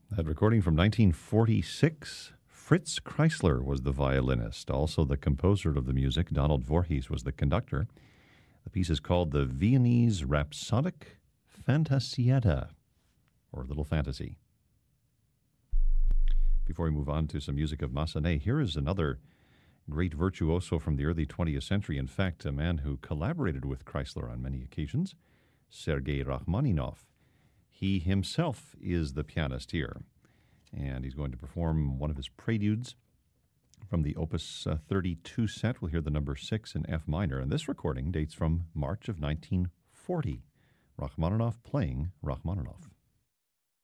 That recording from 1946. Fritz Kreisler was the violinist. Also the composer of the music, Donald Voorhees, was the conductor. The piece is called the Viennese Rhapsodic Fantasietta, or Little Fantasy. Before we move on to some music of Massenet, here is another great virtuoso from the early 20th century. In fact, a man who collaborated with Kreisler on many occasions, Sergei Rachmaninoff. He himself is the pianist here, and he's going to perform one of his preludes from the Opus 32 set. We'll hear the number 6 in F minor, and this recording dates from March of 1940. Rachmaninoff playing Rachmaninoff.